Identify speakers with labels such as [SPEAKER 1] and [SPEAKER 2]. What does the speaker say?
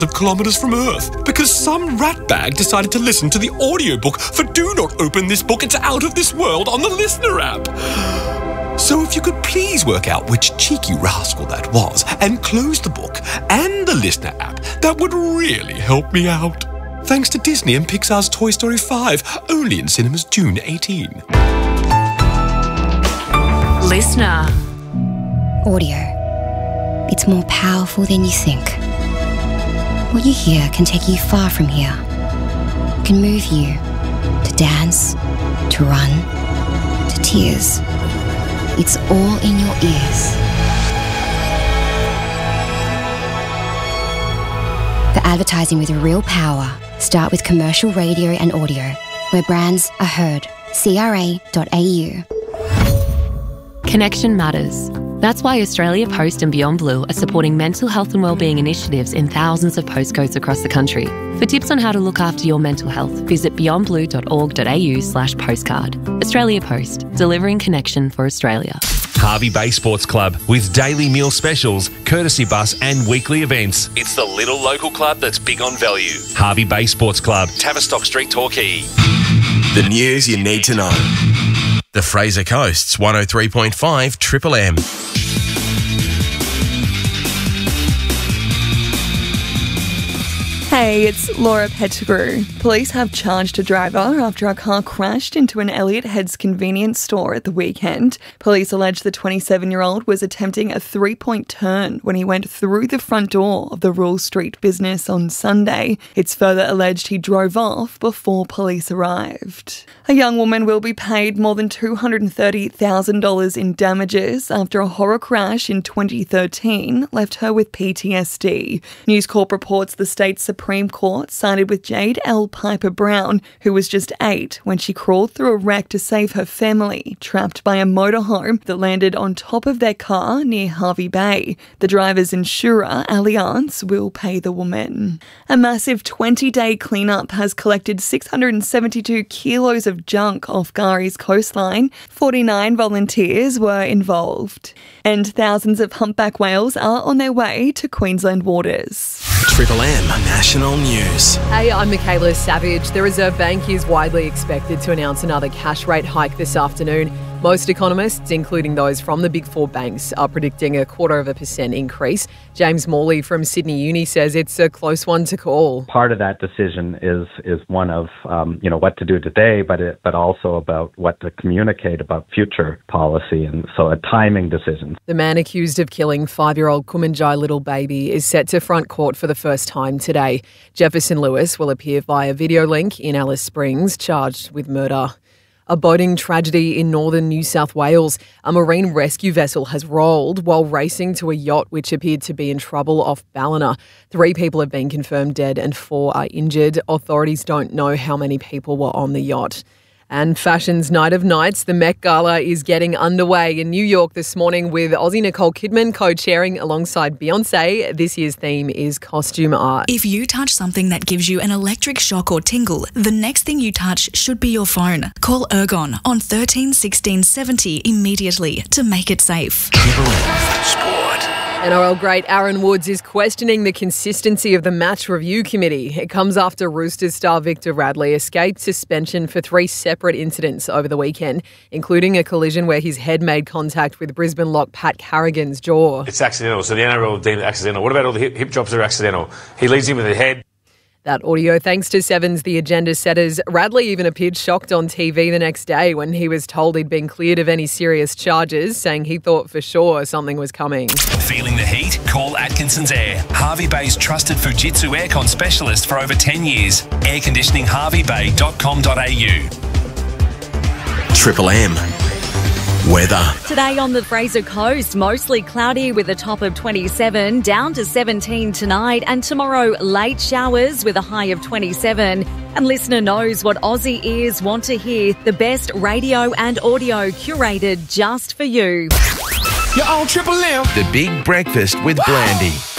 [SPEAKER 1] of kilometres from Earth because some ratbag decided to listen to the audiobook for Do Not Open This Book, It's Out of This World on the Listener app. So if you could please work out which cheeky rascal that was and close the book and the Listener app, that would really help me out. Thanks to Disney and Pixar's Toy Story 5, only in cinemas June 18.
[SPEAKER 2] Listener.
[SPEAKER 3] Audio. It's more powerful than you think. What you hear can take you far from here. It can move you to dance, to run, to tears. It's all in your ears. The advertising with real power. Start with commercial radio and audio, where brands are heard. CRA.au.
[SPEAKER 2] Connection matters. That's why Australia Post and Beyond Blue are supporting mental health and wellbeing initiatives in thousands of postcodes across the country. For tips on how to look after your mental health, visit beyondblue.org.au/postcard. Australia Post, delivering connection for Australia.
[SPEAKER 4] Hervey Bay Sports Club with daily meal specials, courtesy bus and weekly events. It's the little local club that's big on value. Hervey Bay Sports Club, Tavistock Street, Torquay.
[SPEAKER 5] The news you need to know. The Fraser Coast's 103.5 Triple M.
[SPEAKER 6] Hey, it's Laura Pettigrew. Police have charged a driver after a car crashed into an Elliott Heads convenience store at the weekend. Police allege the 27-year-old was attempting a three-point turn when he went through the front door of the Rule Street business on Sunday. It's further alleged he drove off before police arrived. A young woman will be paid more than $230,000 in damages after a horror crash in 2013 left her with PTSD. News Corp reports the state's Supreme Court sided with Jade L. Piper Brown, who was just 8 when she crawled through a wreck to save her family, trapped by a motorhome that landed on top of their car near Hervey Bay. The driver's insurer, Allianz, will pay the woman. A massive 20-day cleanup has collected 672 kilos of junk off Gary's coastline. 49 volunteers were involved. And thousands of humpback whales are on their way to Queensland waters.
[SPEAKER 5] Triple M National News.
[SPEAKER 7] Hey, I'm Michaela Savage. The Reserve Bank is widely expected to announce another cash rate hike this afternoon. Most economists, including those from the Big Four banks, are predicting a 0.25% increase. James Morley from Sydney Uni says it's a close one to call.
[SPEAKER 8] Part of that decision is one of what to do today, but also about what to communicate about future policy, and so a timing decision.
[SPEAKER 7] The man accused of killing 5-year-old Kumanjai little baby is set to front court for the first time today. Jefferson Lewis will appear via video link in Alice Springs, charged with murder. A boating tragedy in northern New South Wales. A marine rescue vessel has rolled while racing to a yacht which appeared to be in trouble off Ballina. 3 people have been confirmed dead and 4 are injured. Authorities don't know how many people were on the yacht. And fashion's night of nights, the Met Gala is getting underway in New York this morning with Aussie Nicole Kidman co-chairing alongside Beyonce. This year's theme is costume art.
[SPEAKER 9] If you touch something that gives you an electric shock or tingle, the next thing you touch should be your phone. Call Ergon on 13 16 70 immediately to make it safe.
[SPEAKER 5] Triple M Sport.
[SPEAKER 7] NRL great Aaron Woods is questioning the consistency of the match review committee. It comes after Roosters star Victor Radley escaped suspension for 3 separate incidents over the weekend, including a collision where his head made contact with Brisbane lock Pat Carrigan's jaw.
[SPEAKER 10] It's accidental, so the NRL deemed it accidental. What about all the hip drops that are accidental? He leads him with the head.
[SPEAKER 7] That audio thanks to Seven's The Agenda Setters. Radley even appeared shocked on TV the next day when he was told he'd been cleared of any serious charges, saying he thought for sure something was coming.
[SPEAKER 4] Feeling the heat? Call Atkinson's Air, Hervey Bay's trusted Fujitsu aircon specialist for over 10 years. Airconditioningherveybay.com.au.
[SPEAKER 5] Triple M weather.
[SPEAKER 11] Today on the Fraser Coast, mostly cloudy with a top of 27, down to 17 tonight, and tomorrow late showers with a high of 27. And listener knows what Aussie ears want to hear, the best radio and audio curated just for you.
[SPEAKER 5] You're on Triple M. The Big Breakfast with Brandy.